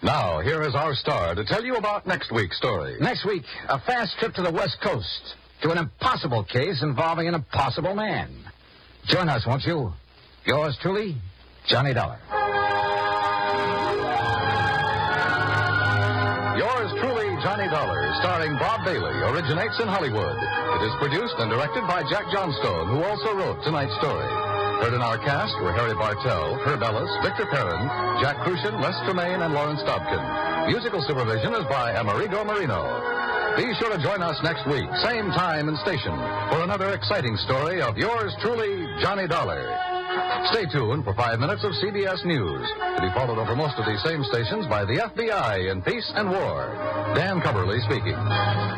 Now, here is our star to tell you about next week's story. Next week, a fast trip to the West Coast to an impossible case involving an impossible man. Join us, won't you? Yours truly, Johnny Dollar. Yours truly, Johnny Dollar, starring Bob Bailey, originates in Hollywood. It is produced and directed by Jack Johnstone, who also wrote tonight's story. Heard in our cast were Harry Bartell, Herb Ellis, Victor Perrin, Jack Crucian, Les Tremaine, and Lawrence Dobkin. Musical supervision is by Amerigo Marino. Be sure to join us next week, same time and station, for another exciting story of yours truly, Johnny Dollar. Stay tuned for 5 minutes of CBS News, to be followed over most of these same stations by the FBI in Peace and War. Dan Coverly speaking.